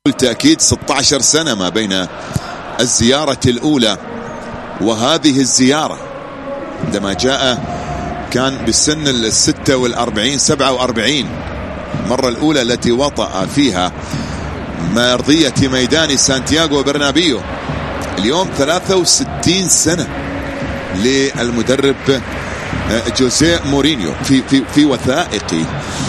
بالتأكيد 16 سنة ما بين الزيارة الأولى وهذه الزيارة. عندما جاء كان بالسن 46 47 المرة الأولى التي وطأ فيها أرضية ميدان سانتياغو برنابيو. اليوم 63 سنة للمدرب جوزيه مورينيو. في وثائقي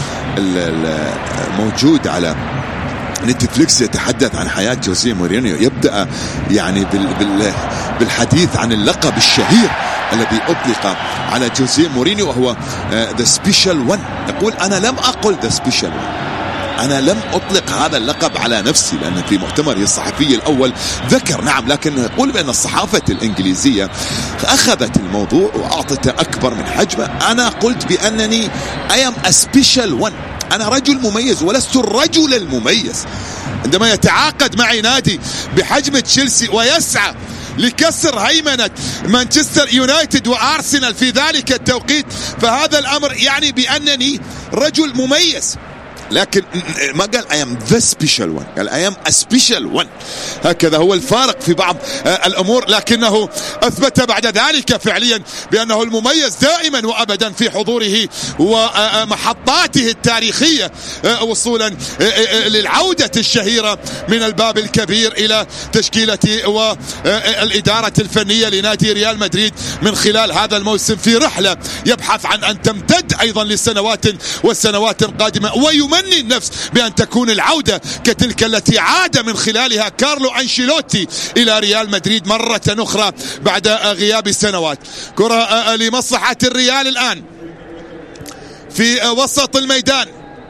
الموجود على نتفليكس يتحدث عن حياة جوزيه مورينيو، يبدأ يعني بالحديث عن اللقب الشهير الذي أطلق على جوزيه مورينيو وهو The Special One. يقول أنا لم أقل The Special One، أنا لم أطلق هذا اللقب على نفسي، لأن في مؤتمره الصحفي الأول ذكر نعم، لكن يقول بأن الصحافة الإنجليزية أخذت الموضوع وأعطته أكبر من حجمه. أنا قلت بأنني I am a special one، أنا رجل مميز ولست الرجل المميز. عندما يتعاقد معي نادي بحجم تشيلسي ويسعى لكسر هيمنة مانشستر يونايتد وأرسنال في ذلك التوقيت، فهذا الأمر يعني بأنني رجل مميز. لكن ما قال I am the special one، قال I am a special one. هكذا هو الفارق في بعض الأمور، لكنه أثبت بعد ذلك فعليا بأنه المميز دائما وأبدا في حضوره ومحطاته التاريخية، وصولا للعودة الشهيرة من الباب الكبير إلى تشكيلة والإدارة الفنية لنادي ريال مدريد من خلال هذا الموسم في رحلة يبحث عن أن تمتد أيضا لسنوات والسنوات القادمة، ويمني النفس بأن تكون العودة كتلك التي عاد من خلالها كارلو أنشيلوتي إلى ريال مدريد مرة أخرى بعد غياب سنوات. كرة لمصلحة الريال الآن في وسط الميدان،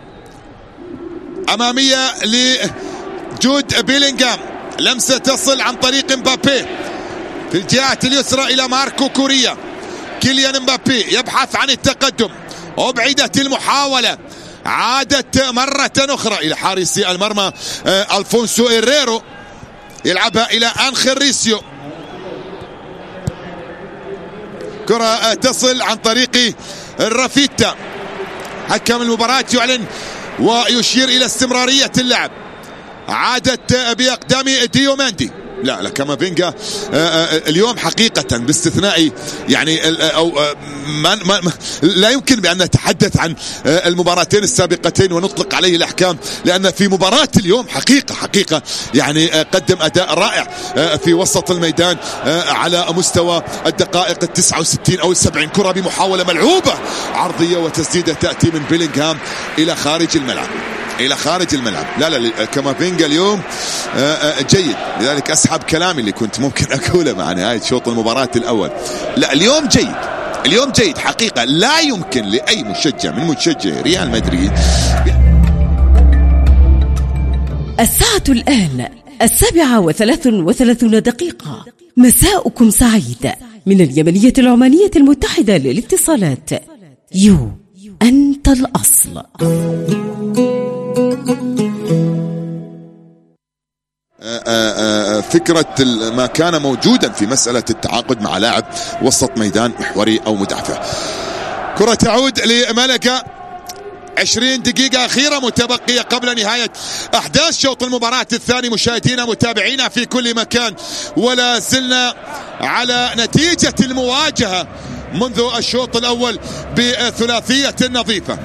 أمامية لجود بيلينغهام، لمسة تصل عن طريق مبابي في الجهة اليسرى إلى ماركو كوريا. كيليان مبابي يبحث عن التقدم، أبعدت المحاولة، عادت مرة أخرى إلى حارس المرمى ألفونسو إيريرو، يلعبها إلى أنخيل ريسيو. كرة تصل عن طريق رافيتا. حكم المباراة يعلن ويشير إلى استمرارية اللعب. عادت بأقدام ديوماندي. لا كامافينجا اليوم حقيقة باستثناء يعني أو لا يمكن بأن نتحدث عن المباراتين السابقتين ونطلق عليه الأحكام، لأن في مباراة اليوم حقيقة يعني قدم أداء رائع في وسط الميدان على مستوى الدقائق 69 أو 70. كرة بمحاولة ملعوبة عرضية وتسديدة تأتي من بيلينغهام إلى خارج الملعب. لا كامافينجا اليوم جيد، لذلك أسحب كلامي اللي كنت ممكن أقوله مع نهاية شوط المباراة الأول. لا اليوم جيد حقيقة، لا يمكن لأي مشجع من مشجعي ريال مدريد. الساعة الآن 7:33 مساؤكم سعيد من اليمنية العمانية المتحدة للاتصالات. أنت الأصل. فكرة ما كان موجودا في مسألة التعاقد مع لاعب وسط ميدان محوري أو مدافع. كرة تعود لملكة. 20 دقيقة أخيرة متبقية قبل نهاية أحداث شوط المباراة الثاني. مشاهدينا متابعينا في كل مكان، ولا زلنا على نتيجة المواجهة منذ الشوط الأول بثلاثية نظيفة.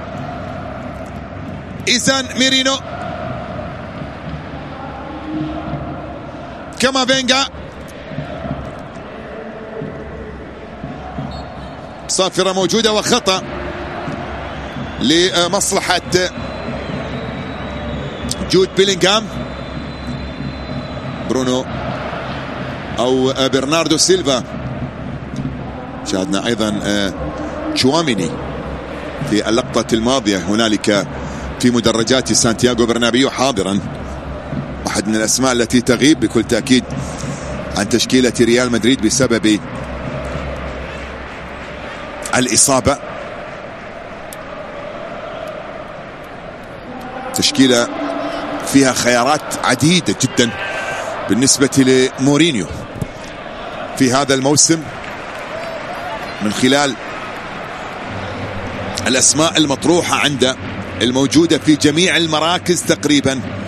إيزان ميرينو، كامافينجا، صافرة موجودة وخطأ لمصلحة جود بيلينغهام. برونو أو برناردو سيلفا. شاهدنا أيضا تشواميني في اللقطة الماضية هنالك في مدرجات سانتياغو برنابيو حاضرا، واحد من الأسماء التي تغيب بكل تأكيد عن تشكيلة ريال مدريد بسبب الإصابة. تشكيلة فيها خيارات عديدة جدا بالنسبة لمورينيو في هذا الموسم من خلال الأسماء المطروحة عنده الموجودة في جميع المراكز تقريبا.